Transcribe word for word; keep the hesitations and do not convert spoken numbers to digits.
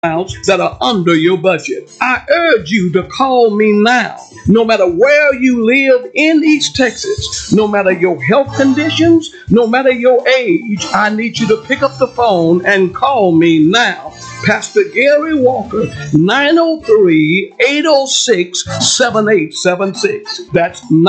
amounts that are under your budget. I urge you to call me now. No matter where you live in East Texas, no matter your health conditions, no matter your age, I need you to pick up the phone and call me now. Pastor Gary Walker, nine oh three, eight oh six, seven eight seven six. That's